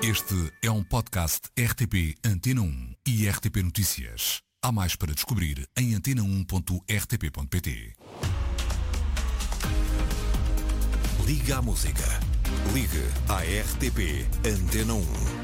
Este é um podcast RTP Antena 1 e RTP Notícias. Há mais para descobrir em antena1.rtp.pt. Liga à música. Ligue à RTP Antena 1.